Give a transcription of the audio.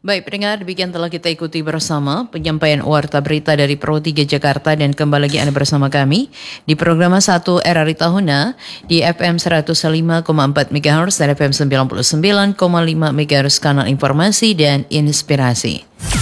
Baik, pendengar, demikian telah kita ikuti bersama penyampaian warta berita dari Pro 3 Jakarta dan kembali lagi Anda bersama kami di program 1 RRI Tahuna di FM 105,4 MHz dan FM 99,5 MHz kanal informasi dan inspirasi.